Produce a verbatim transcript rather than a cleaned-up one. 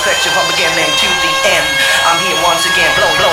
perfection from beginning to the end. I'm here once again, blow, blow.